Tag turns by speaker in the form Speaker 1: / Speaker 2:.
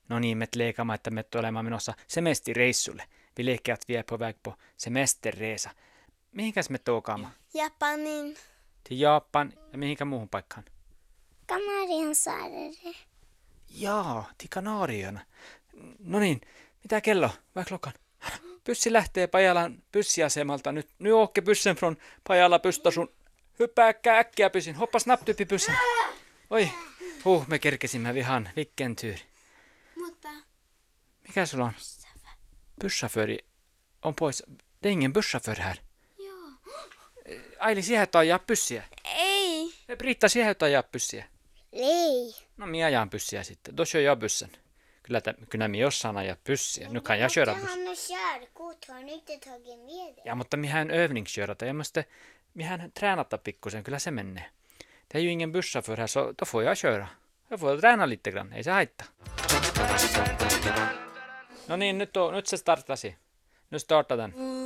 Speaker 1: No niin, me leikamme, että me olemme menossa semestireissulle. Vi leker att vi är på väg på semesterresa. Mihinkäs me tookaamme?
Speaker 2: Japanin
Speaker 1: Till Japan ja mihinkä muuhun paikkaan?
Speaker 2: Kanarian saarelle.
Speaker 1: Jaa, till Kanarieöarna. No niin, mitä kello? Vai klockan? Pyssi lähtee Pajalan pyssiasemalta nyt. Nu åker bussen från Pajala busstation. Hyppääkää äkkiä pyssin. Hoppa snabbt upp i bussen. Oi, me kerkesimme vihan. Vilken tur.
Speaker 2: Mutta
Speaker 1: Mikä sulla on? Busschaufföri on pois. Det är ingen busschaufför här.
Speaker 2: joo.
Speaker 1: Aili, siihen et ajaa pyssiä.
Speaker 2: Ei.
Speaker 1: Britta, siihen et ajaa pyssiä.
Speaker 2: Ei.
Speaker 1: No, minä ajan pyssiä sitten. Då kör jag bussen. Kyllä minä jossain ajaa pyssiä. Nu kan jag köra buss.
Speaker 2: Han har körkort, har ni inte tagit med det?
Speaker 1: Ja, mutta mihän övningskörata. Jag måste mihän tränata pikkusen. Kyllä se menee. Det är ju ingen busschaufför här, så då får jag köra. Jag får träna lite grann. Ei se haittaa. No niin, nyt se startasi. Nu startar den.